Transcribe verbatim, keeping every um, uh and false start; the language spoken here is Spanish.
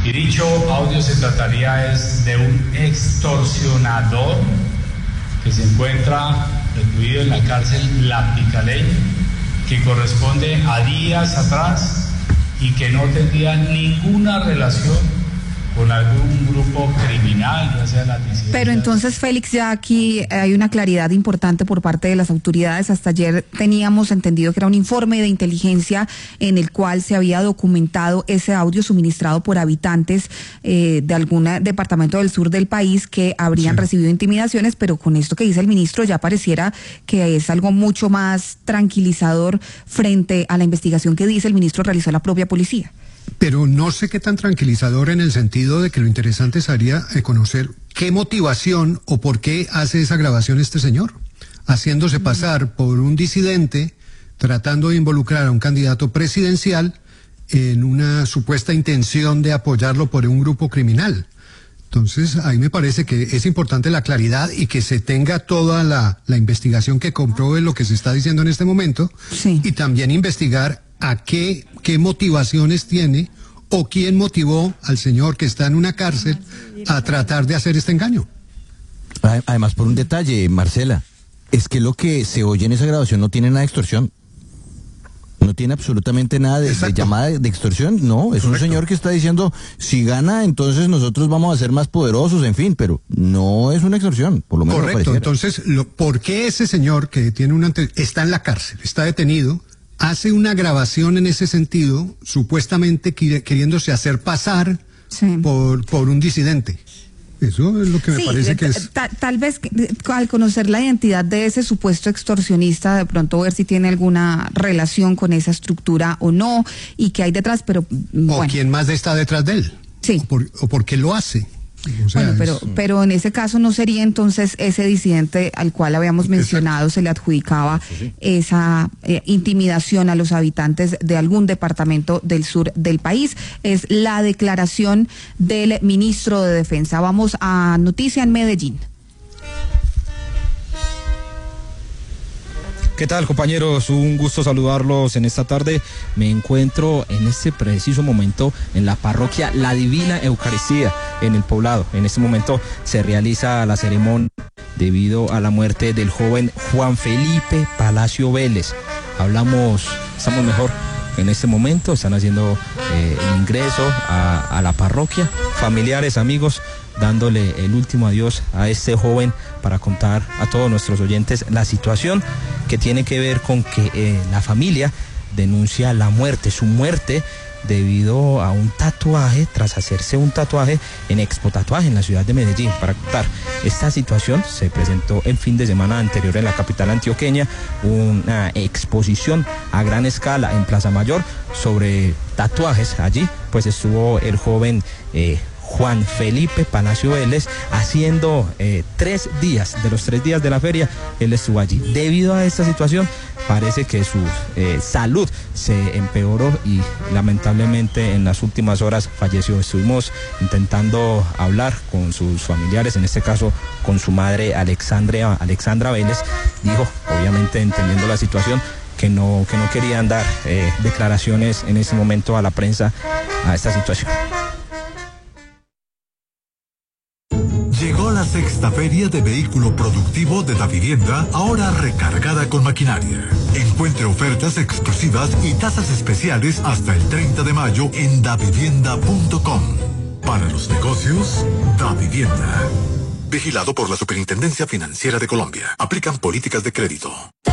Y dicho audio se trataría es de un extorsionador que se encuentra recluido en la cárcel La Picaleña, que corresponde a días atrás y que no tendría ninguna relación con algún grupo criminal, ya sea la disidencia. Pero entonces, Félix, ya aquí hay una claridad importante por parte de las autoridades. Hasta ayer teníamos entendido que era un informe de inteligencia en el cual se había documentado ese audio suministrado por habitantes eh, de algún departamento del sur del país que habrían sí. recibido intimidaciones, pero con esto que dice el ministro ya pareciera que es algo mucho más tranquilizador frente a la investigación que dice el ministro realizó la propia policía. Pero no sé qué tan tranquilizador en el sentido de que lo interesante sería conocer qué motivación o por qué hace esa grabación este señor, haciéndose pasar por un disidente, tratando de involucrar a un candidato presidencial en una supuesta intención de apoyarlo por un grupo criminal. Entonces, ahí me parece que es importante la claridad y que se tenga toda la, la investigación que compruebe lo que se está diciendo en este momento, sí. y también investigar a qué, qué motivaciones tiene o quién motivó al señor que está en una cárcel a tratar de hacer este engaño. Además, por un detalle, Marcela, es que lo que se oye en esa grabación no tiene nada de extorsión. No tiene absolutamente nada de, de llamada de, de extorsión, no, es Correcto. Un señor que está diciendo, si gana, entonces nosotros vamos a ser más poderosos, en fin, pero no es una extorsión, por lo menos. Correcto, entonces, lo, ¿por qué ese señor que tiene una está en la cárcel, está detenido, hace una grabación en ese sentido, supuestamente queriéndose hacer pasar sí. por, por un disidente? Eso es lo que me sí, parece que es... Tal, tal vez al conocer la identidad de ese supuesto extorsionista, de pronto ver si tiene alguna relación con esa estructura o no, y qué hay detrás, pero... Bueno. O quién más está detrás de él. Sí. O por, o por qué lo hace. O sea, bueno, pero, es... pero en ese caso no sería entonces ese disidente al cual habíamos mencionado, Exacto. se le adjudicaba sí. esa eh, intimidación a los habitantes de algún departamento del sur del país. Es la declaración del ministro de Defensa. Vamos a noticia en Medellín. ¿Qué tal, compañeros? Un gusto saludarlos en esta tarde. Me encuentro en este preciso momento en la parroquia La Divina Eucaristía, en el Poblado. En este momento se realiza la ceremonia debido a la muerte del joven Juan Felipe Palacio Vélez. Hablamos, estamos mejor en este momento, están haciendo eh, el ingreso a, a la parroquia, familiares, amigos, dándole el último adiós a este joven para contar a todos nuestros oyentes la situación que tiene que ver con que eh, la familia denuncia la muerte, su muerte debido a un tatuaje, tras hacerse un tatuaje en Expo Tatuaje en la ciudad de Medellín. Para contar, esta situación se presentó el fin de semana anterior en la capital antioqueña, una exposición a gran escala en Plaza Mayor sobre tatuajes. Allí pues estuvo el joven eh, Juan Felipe Palacio Vélez haciendo eh, tres días, de los tres días de la feria, él estuvo allí. Debido a esta situación, parece que su eh, salud se empeoró y lamentablemente en las últimas horas falleció. Estuvimos intentando hablar con sus familiares, en este caso con su madre Alexandra, Alexandra Vélez. Dijo, obviamente entendiendo la situación, que no, que no querían dar eh, declaraciones en ese momento a la prensa a esta situación. Llegó la sexta feria de vehículo productivo de Davivienda, ahora recargada con maquinaria. Encuentre ofertas exclusivas y tasas especiales hasta el treinta de mayo en davivienda punto com. Para los negocios, Davivienda. Vigilado por la Superintendencia Financiera de Colombia. Aplican políticas de crédito.